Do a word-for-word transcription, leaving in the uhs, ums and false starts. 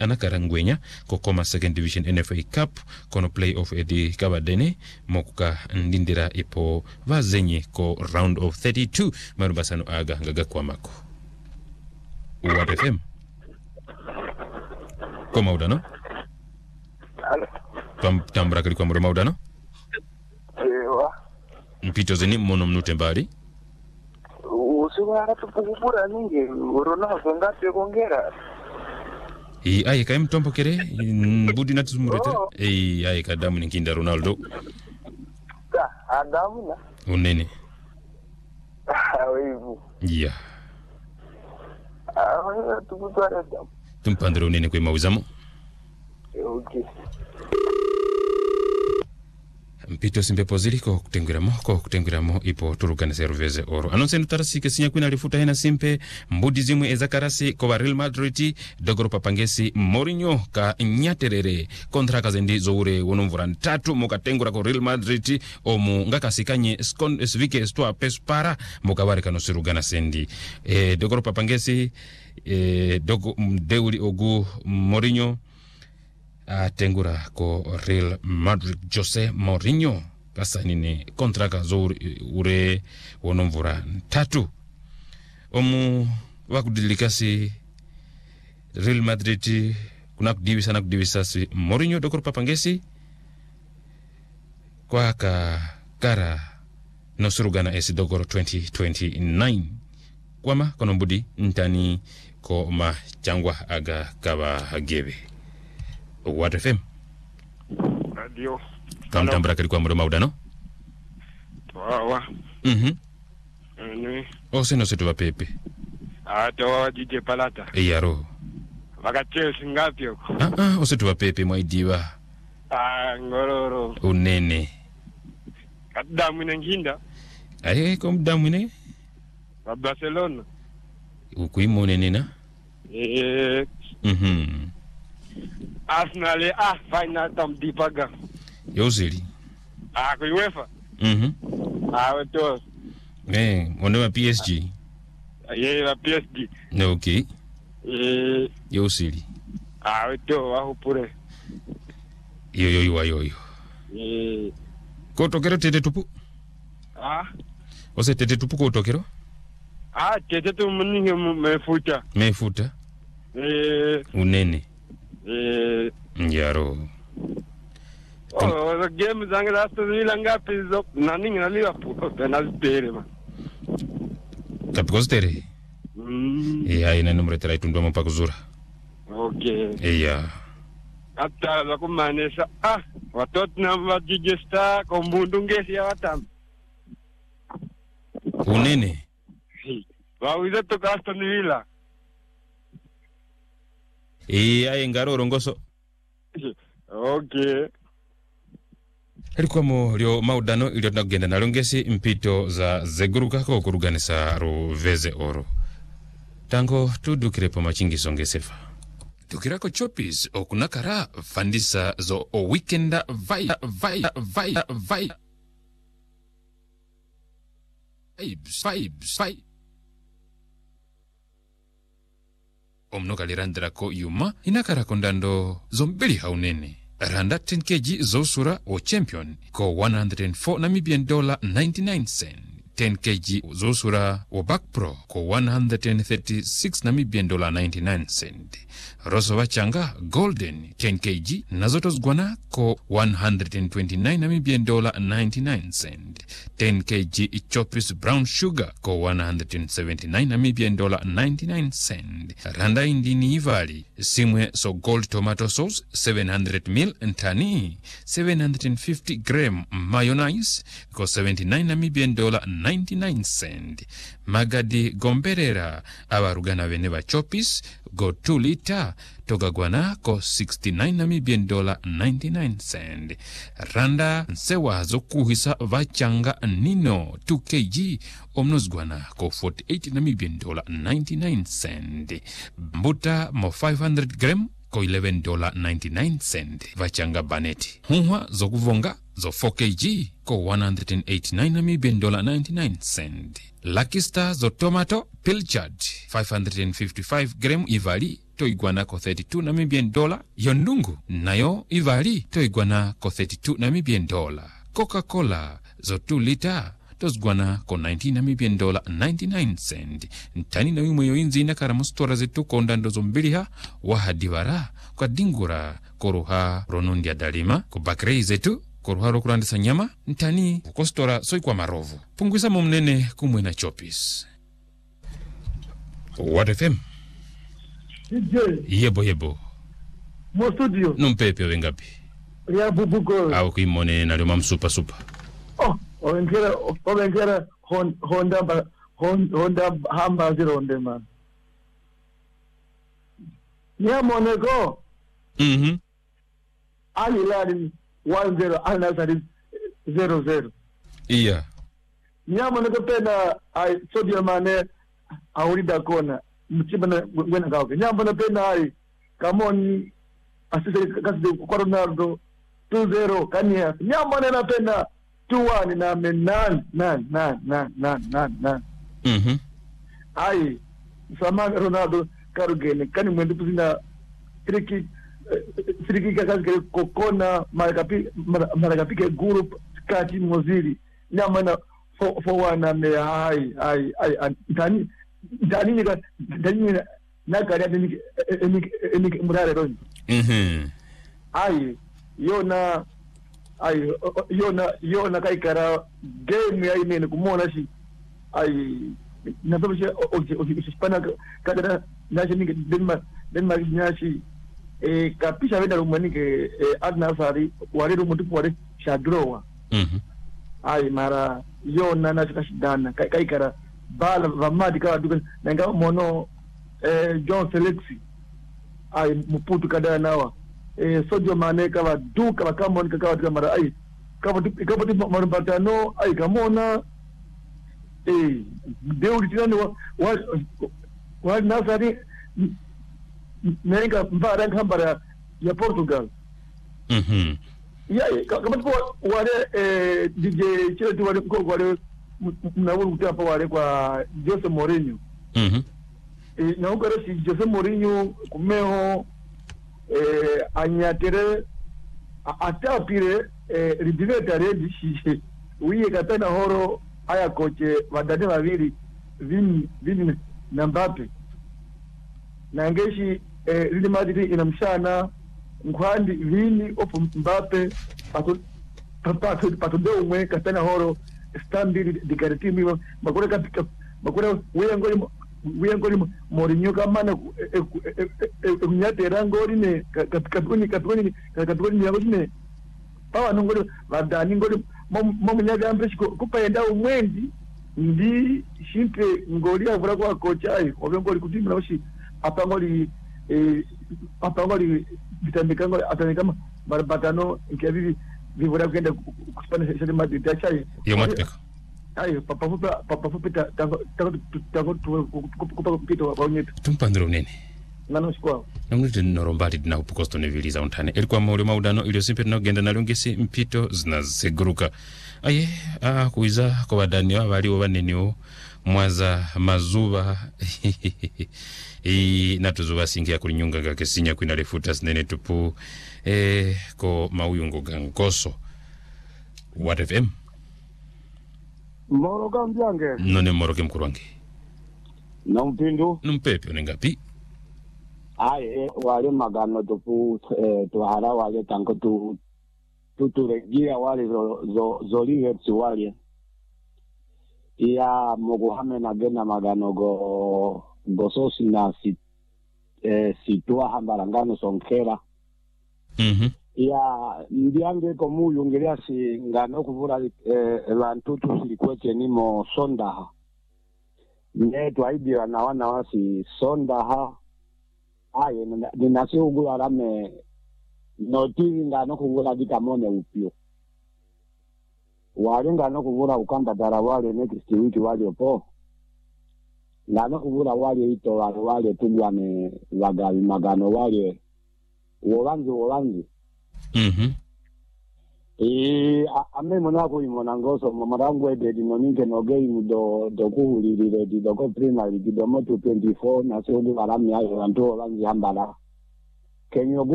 anakarangwenya kokoma second division N F A Cup kono playoff edi kabadene mokuka ndindira ipo vazenye ko round of thirty-two marubasano aga ngaga kwa mako What F M Koma udano Tam tambra kali kwa mrema udano Ewa Mpito zeni mono mnute mbali Usiwara tupukura ninge urona ngati kongera I aye kae mtombo kere mbudi natuzumuretere oh. Eh aye kadamu ninkinda Ronaldo Ta Adamu na unene Awivu Yeah Ah tukutwara damu Tumpandre unene kwe mauzamo Okay Mpito simpepo zili ko kutengwiramo ko kutengwiramo ipo turukane serveze oro anonse nutarasike sinya kwina alifuta hena simpe mbudi zimwe ezakarasi ko Real Madrid dogoro papangesi Mourinho ka nyaterere kontra kazendi zoure wonomvura ntatu mukatengura ko Real Madrid omu ngakasikanye skon svike sto pespara mukabare kano sirugana sendi e dogoro papangesi e dogo deuli ogu Mourinho atengura ko Real Madrid Jose Mourinho kasa nini kontraka zo ure wonomvura tatu omu wakudilikasi Real Madrid kuna kudivisa na kudivisa si Mourinho dokoro papangesi kwa ka kara no surugana esi dokoro twenty twenty-nine kwama kono mbudi ntani ko ma changwa aga kaba gebe What F M Radio Kam tambra kali kwa mrema udano Wawa Mhm Ni Ose no setu vapepe Ato wa D J Palata Eyaro Wakacheo singapi yoko Ah ah ose tu vapepe mwaidiwa Ah ngororo Unene Kadamu nenginda Aye ko mdamu ne Wa Barcelona Ukuimo nene na Eh Mhm Arsenal ah final tam dipaga Yozeli Ah ko UEFA Mhm Ah weto Eh onewa P S G Ye la P S G No okay Eh Yozeli Ah weto wa hupure Yo yo yo yo yo Eh Ko tokero tete tupu Ah Ose tete tupu ko tokero Ah tete tu mninge mefuta Mefuta Eh Unene Eh Njaro Oh, the game is angry after the Langapi is up. Nothing in Liverpool. Then I'll pay him. Tapikostere Iya ina numre tera itundo mpakuzura Okay. Iya Hata la kumanesha ah Tottenham wa Digesta kombundu ngesi ya watam. Unene Wawiza toka Aston Villa. Iya ingaro rongoso Okay. Erikuwa mo lyo maudano ilio tunagenda na longesi mpito za zeguruka ko kuruganisa ruveze oro. Tango tudukirepo machingi songe sefa. Tukirako chopis okunakara fandisa zo o weekenda vai vai vai vai vibes vibes vai omnoka lirandira ko yuma inakara kondando zombeli haunene randa ten kilograms zosura o champion ko one hundred four Namibian dollar ninety-nine cent ten kilograms zosura o back pro ko one hundred thirty-six Namibian dollar ninety-nine cent roso wachanga golden ten kilograms nazotos guana ko one hundred twenty-nine Namibian dollar ninety-nine cent ten kilograms chopis brown sugar ko one hundred seventy-nine Namibian dollar ninety-nine cent randa indini ivali simwe so gold tomato sauce seven hundred milliliters ntani seven hundred fifty gram mayonnaise ko seventy-nine Namibian dollar ninety-nine cent magadi gomberera abarugana bene ba chopis go two liter togagwana ko sixty-nine Namibian dollar ninety-nine cent randa nsewa zokuhisa vachanga nino two kilograms omnozgwana ko forty-eight Namibian dollar ninety-nine cent mbuta mo five hundred gram ko eleven dollar ninety-nine cent vachanga baneti hunwa zokuvonga zo four kilograms ko one hundred eighty-nine Namibian dollar ninety-nine cent Lucky Star zo tomato pilchard five hundred fifty-five gram ivali toigwana ko thirty-two Namibian dollar. Yondungu nayo ivali toigwana ko thirty-two Namibian dollar. Coca-Cola zo two liter tozgwana ko nineteen Namibian dollar ninety-nine cent. Ntani na wimwe yoinzi na karamustora zetu kondando zombiliha wahadivara kwa dingura koruha ronundia dalima ko bakrei zetu koruha rokurandisa nyama ntani kostora soi kwa marovu punguisa mumnene kumwe na chopis. What F M? Yebo yebo. Mo studio. Numpepe wengapi? Ya bubugo. Au kuimone na luma msupa supa. Oh, ongera ongera Honda ba Honda hamba zero onde man. Ya monego. Mhm. Ali ladi one zero anasari zero zero. Iya. Ya monego pena ai sodium mane aurida kona mchibana wena gawe. Ya monego pena ai kamoni asise kasi kwa Ronaldo two zero kania. Ya monego pena two one na men nan nan nan nan nan nan nan. Mhm. Ai sama Ronaldo karugene kani mwende kuzina triki triki kazi kokona marakapi marakapi ke group kati mozili nyama na for for one me ai ai ai ndani ndani ni ndani na gari ni ni ni murare ron. Mhm. Ai yona ai yona yona kai kara game ai ne kumona shi ai na sababu oje oje spana kada na shi ni Denmark Denmark nyashi e kapisha wenda rumani ke adna sari wale rumutu wale shadrowa. Mhm. Ai mara yona na shi shidana kai kai kara bala vamadi kawa duka nanga mono eh John Selexi ai muputu kada nawa eh sojo mane kawa duka kama monika kawa duka mara ai kama kama tu marbatano ai kamona eh deuri tinani wa wa wa nasari nenga mbara ngambara ya Portugal. Mhm. Ya kama tu wale eh D J chile tu wale kwa wale mnawuru kutapa wale kwa Jose Mourinho. Mhm. Eh na ukare si Jose Mourinho kumeo eh anyatere atapire eh ridiveta redi shi wiye katana horo aya koche wadade babiri vini vini na Mbappe na ngeshi eh Real Madrid inamshana nkwandi vini ofu Mbappe pato pato pato do umwe katana horo stambili dikaretimi makore kapika makore wiye ngoli wiye ngoli Mourinho kama na kunyatera ngoli ne katuni katuni katuni yango ne pawa ngoli badani ngoli momunyaga ambeshi kupaenda umwendi ndi shimpe ngoli avura kwa kocha ai obe ngoli kutimba noshi apa ngoli eh apa ngoli vitambika ngoli atanika barbatano nkiavivi vivura kwenda kuspana shade Madrid tachai Yo matpeka. Ai papa fupa papa fupa ta ta ta kupa kupito waonyeta Tumpandro nene. nano shikwa Namnute norombati dina upukosto neviliza untane. Elikuwa mauli maudano ilio simpe na genda na lungesi mpito zinazeguruka. Aye, ah, kuiza kwa wadani wa wali wa wanenio mwaza mazuba hii natuzuba singi ya kulinyunga ga kesinya kuina refuta sinene tupu eh, ko mauyungo gangoso. What F M? Moro kambiange None moroke mkuruange na mpindu numpepe unengapi ai wale magano tupu eh, tuhara wale tanko tu tuturegia wale zo zo zolie wale ya moguhame na gena magano go gososi na si eh, situa hambarangano sonkera. Mhm. Ya ndiange komuyu ngelia si ngano kuvura eh, lantutu silikweche nimo sondaha ne twaibira na wana wasi sondaha aye ninasi ugula rame notiri ngano kuvura dikamone upio wale ngano kuvura ukanda dara wale next week wale opo ngano kuvura wale ito wale wale tugwane wagavi magano wale wolanzi wolanzi. Mhm. Eh, ame monako imonangoso mamarangu ede dinoninge no game do do kuhulirire di do ko primary di do mo twenty-four na so ndi barami ayo anto banzi hambala kenyo